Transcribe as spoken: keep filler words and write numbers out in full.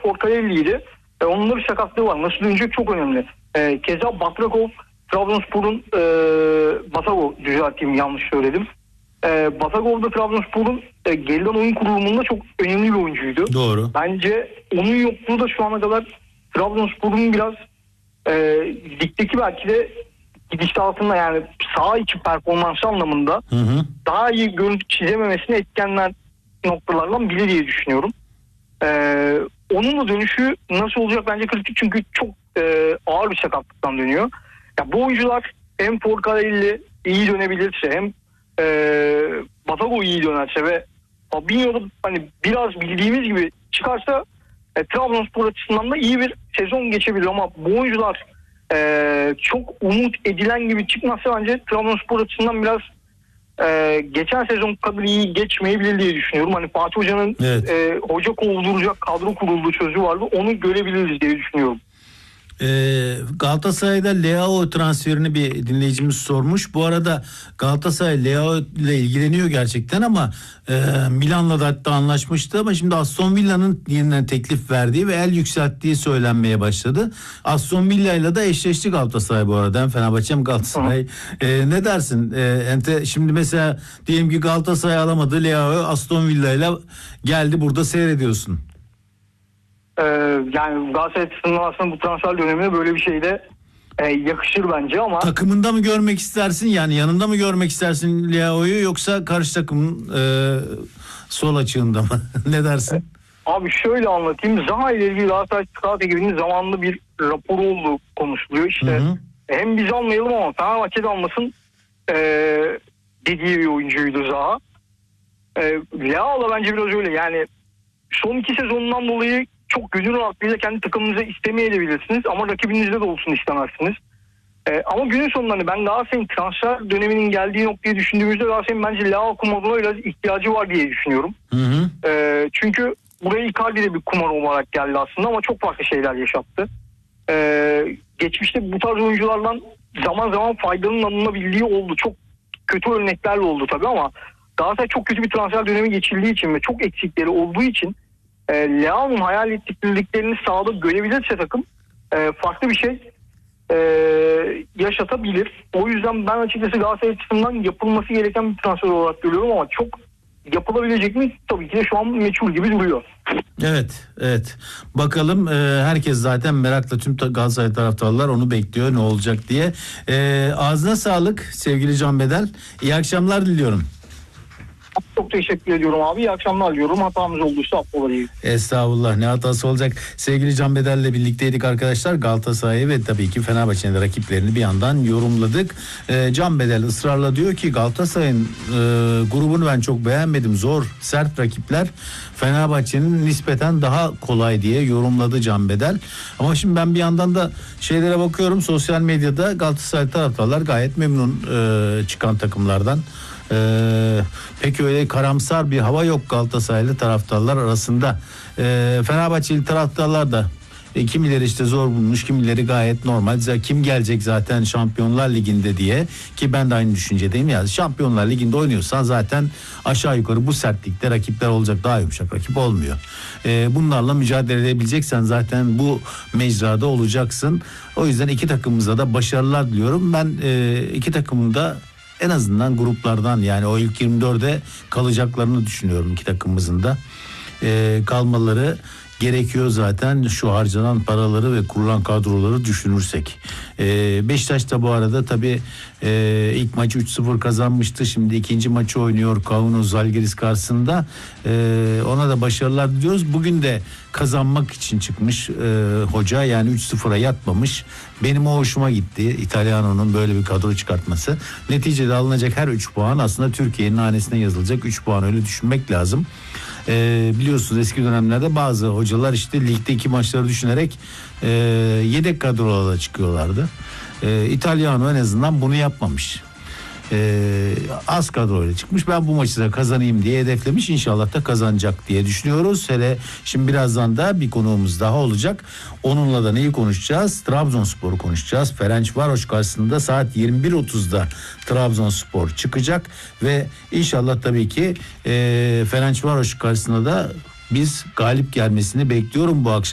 Forcarelli'ydi. E, onun da bir sakatlığı var. Nasıl dönecek çok önemli. E, keza Batrakov, Trabzonspor'un e, Batagov düzelteyim, yanlış söyledim. E, Batagov da Trabzonspor'un e, gerilen oyun kurulumunda çok önemli bir oyuncuydu. Doğru. Bence onun yokluğu da şu ana kadar Trabzonspor'un biraz e, ligdeki belki de gidişatında, yani saha içi performansı anlamında hı hı. daha iyi görüntü çizememesine etkenler noktalardan biri diye düşünüyorum. Ee, onun da dönüşü nasıl olacak bence kritik, çünkü çok e, ağır bir sakatlıktan dönüyor. Ya bu oyuncular hem Forcarelli iyi dönebilirse, hem e, Batagov iyi dönerse ve Fabinho da hani biraz bildiğimiz gibi çıkarsa e, Trabzonspor açısından da iyi bir sezon geçebilir, ama bu oyuncular e, çok umut edilen gibi çıkmazsa bence Trabzonspor açısından biraz Ee, geçen sezon kadar iyi geçmeyebilir diye düşünüyorum. Hani Fatih Hoca'nın evet. e, hoca kovduracak kadro kurulduğu sözü vardı. Onu görebiliriz diye düşünüyorum. Ee, Galatasaray'da Leao transferini bir dinleyicimiz sormuş. Bu arada Galatasaray Leao ile ilgileniyor gerçekten, ama e, Milan'la da hatta anlaşmıştı, ama şimdi Aston Villa'nın yeniden teklif verdiği ve el yükselttiği söylenmeye başladı. Aston Villa ile de eşleşti Galatasaray bu arada. Hem Fenerbahçe hem Galatasaray. E, ne dersin? E, ente, şimdi mesela diyelim ki Galatasaray alamadı Leao'yu, Aston Villa ile geldi, burada seyrediyorsun. Ee, yani Galatasaray açısından aslında bu transfer dönemine böyle bir şey de e, yakışır bence, ama takımında mı görmek istersin, yani yanında mı görmek istersin Leao'yu, yoksa karşı takımın e, sol açığında mı? Ne dersin? Abi şöyle anlatayım. Zaha ile ilgili Galatasaray Scout ekibinin zamanında bir raporu olduğu konuşuluyor. İşte hı hı. Hem biz almayalım ama Fenerbahçe'de almasın e, dediği bir oyuncuydu Zaha. E, Leao da bence biraz öyle. Yani son iki sezonundan dolayı çok gönül rahatlığıyla kendi takımınıza istemeyebilirsiniz, ama rakibinizde de olsun istemezsiniz. Ee, ama günün sonunda hani ben Galatasaray'ın transfer döneminin geldiği noktayı düşündüğümüzde Galatasaray'ın bence Leao kumarına biraz ihtiyacı var diye düşünüyorum. Hı hı. Ee, çünkü buraya Icardi de bir kumar olarak geldi aslında, ama çok farklı şeyler yaşattı. Ee, geçmişte bu tarz oyunculardan zaman zaman faydanın alınabildiği oldu. Çok kötü örneklerle oldu tabii, ama Galatasaray çok kötü bir transfer dönemi geçirdiği için ve çok eksikleri olduğu için E, Leao'nun hayal ettiklerini sahada görebilirse takım e, farklı bir şey e, yaşatabilir. O yüzden ben açıkçası Galatasaray açısından yapılması gereken bir transfer olarak görüyorum, ama çok yapılabilecek mi? Tabii ki de şu an meçhul gibi duruyor. Evet, evet. Bakalım, e, herkes zaten merakla, tüm Galatasaray taraftarlar onu bekliyor, ne olacak diye. E, ağzına sağlık sevgili Can Bedel. İyi akşamlar diliyorum. Çok teşekkür ediyorum abi. İyi akşamlar diliyorum. Hatamız olduysa affola diyeyim. Estağfurullah, ne hatası olacak. Sevgili Can Bedel'le birlikteydik arkadaşlar. Galatasaray'ı ve tabii ki Fenerbahçe'nin rakiplerini bir yandan yorumladık. Ee, Can Bedel ısrarla diyor ki Galatasaray'ın e, grubunu ben çok beğenmedim. Zor, sert rakipler. Fenerbahçe'nin nispeten daha kolay diye yorumladı Can Bedel. Ama şimdi ben bir yandan da şeylere bakıyorum. Sosyal medyada Galatasaray taraftarlar gayet memnun e, çıkan takımlardan. Ee, pek öyle karamsar bir hava yok Galatasaraylı taraftarlar arasında. Ee, Fenerbahçeli taraftarlar da e, kimileri işte zor bulmuş, kimileri gayet normal. Kim gelecek zaten Şampiyonlar Ligi'nde diye, ki ben de aynı düşüncedeyim ya. Şampiyonlar Ligi'nde oynuyorsan zaten aşağı yukarı bu sertlikte rakipler olacak, daha yumuşak rakip olmuyor. Ee, bunlarla mücadele edebileceksen zaten bu mecrada olacaksın. O yüzden iki takımımıza da başarılar diliyorum. Ben e, iki takımın da en azından gruplardan, yani o ilk yirmi dörde kalacaklarını düşünüyorum iki takımımızın da. Ee, kalmaları gerekiyor zaten, şu harcanan paraları ve kurulan kadroları düşünürsek. Ee, Beşiktaş da bu arada tabii e, ilk maçı üç sıfır kazanmıştı. Şimdi ikinci maçı oynuyor Kaunas Žalgiris karşısında. Ee, ona da başarılar diliyoruz. Bugün de kazanmak için çıkmış e, hoca, yani üç sıfıra yatmamış. Benim o hoşuma gitti, İtalyano'nun böyle bir kadro çıkartması. Neticede alınacak her üç puan aslında Türkiye'nin hanesine yazılacak üç puan, öyle düşünmek lazım. Ee, biliyorsunuz eski dönemlerde bazı hocalar işte ligdeki maçları düşünerek e, yedek kadrolarla çıkıyorlardı. Ee, İtalyano en azından bunu yapmamış. Ee, az kadroyla çıkmış. Ben bu maçı da kazanayım diye hedeflemiş. İnşallah da kazanacak diye düşünüyoruz. Hele şimdi birazdan da bir konuğumuz daha olacak. Onunla da neyi konuşacağız? Trabzonspor'u konuşacağız. Ferencvaros karşısında saat yirmi bir otuzda Trabzonspor çıkacak ve inşallah tabii ki e, Ferencvaros karşısında da biz galip gelmesini bekliyorum bu akşam.